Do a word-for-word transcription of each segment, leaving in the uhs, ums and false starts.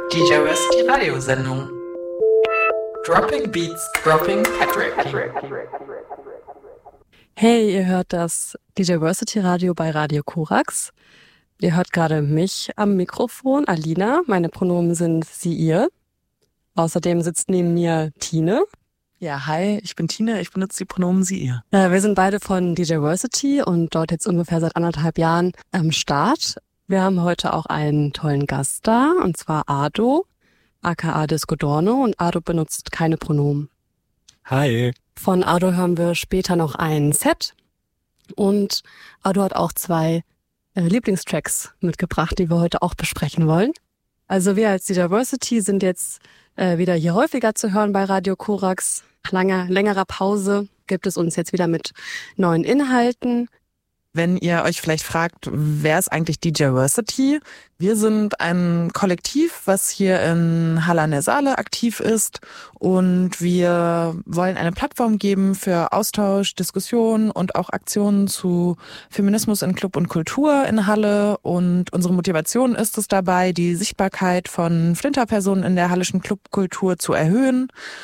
D J West, die Radiosendung. Dropping Beats, Dropping Patrick. Hey, ihr hört das Diversity Radio bei Radio Korax. Ihr hört gerade mich am Mikrofon, Alina. Meine Pronomen sind sie, ihr. Außerdem sitzt neben mir Tine. Ja, hi, ich bin Tine, ich benutze die Pronomen sie, ihr. Ja, wir sind beide von Diversity und dort jetzt ungefähr seit anderthalb Jahren am Start. Wir haben heute auch einen tollen Gast da, und zwar Ado, aka Discodorno, und Ado benutzt keine Pronomen. Hi. Von Ado hören wir später noch ein Set, und Ado hat auch zwei äh, Lieblingstracks mitgebracht, die wir heute auch besprechen wollen. Also wir als Diversity sind jetzt äh, wieder hier häufiger zu hören bei Radio Korax. Nach langer, längerer Pause gibt es uns jetzt wieder mit neuen Inhalten. Wenn ihr euch vielleicht fragt, wer ist eigentlich Diversity? Wir sind ein Kollektiv, was hier in Halle an der Saale aktiv ist, und wir wollen eine Plattform geben für Austausch, Diskussion und auch Aktionen zu Feminismus in Club und Kultur in Halle, und unsere Motivation ist es dabei, die Sichtbarkeit von Flinterpersonen in der hallischen Clubkultur zu erhöhen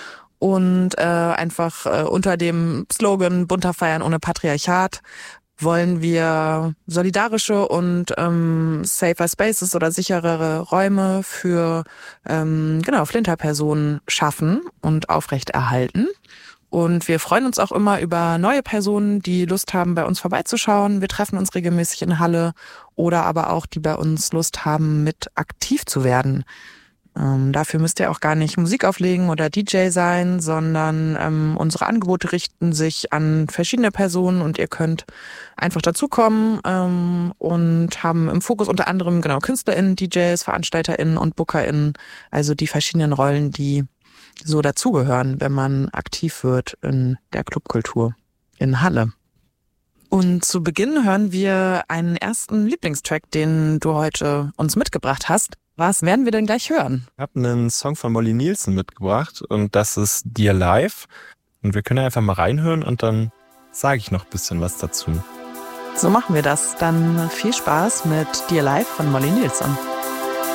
und äh, einfach äh, unter dem Slogan Bunter feiern ohne Patriarchat wollen wir solidarische und ähm, safer Spaces oder sicherere Räume für ähm, genau Flinterpersonen schaffen und aufrechterhalten. Und wir freuen uns auch immer über neue Personen, die Lust haben, bei uns vorbeizuschauen. Wir treffen uns regelmäßig in Halle, oder aber auch, die bei uns Lust haben, mit aktiv zu werden. Ähm, dafür müsst ihr auch gar nicht Musik auflegen oder D J sein, sondern ähm, unsere Angebote richten sich an verschiedene Personen, und ihr könnt einfach dazukommen ähm, und haben im Fokus unter anderem genau KünstlerInnen, D Js, VeranstalterInnen und BookerInnen, also die verschiedenen Rollen, die so dazugehören, wenn man aktiv wird in der Clubkultur in Halle. Und zu Beginn hören wir einen ersten Lieblingstrack, den du heute uns mitgebracht hast. Was werden wir denn gleich hören? Ich habe einen Song von Molly Nielsen mitgebracht, und das ist Dear Life. Und wir können einfach mal reinhören, und dann sage ich noch ein bisschen was dazu. So machen wir das. Dann viel Spaß mit Dear Life von Molly Nielsen.